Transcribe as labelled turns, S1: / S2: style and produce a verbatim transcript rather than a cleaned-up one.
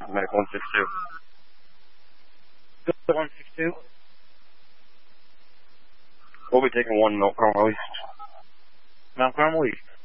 S1: Medic one six two.
S2: one six two.
S1: We'll be taking one Mount Carmel East.
S2: Mount Carmel East.